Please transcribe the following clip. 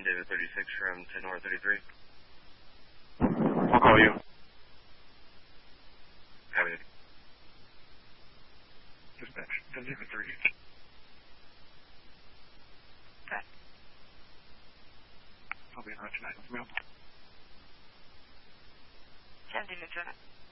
David 36 from 10 North 33. I'll call you. Have it. Dispatch, 10 David 3. Okay. I'll be in route tonight with mail. 10 David 7.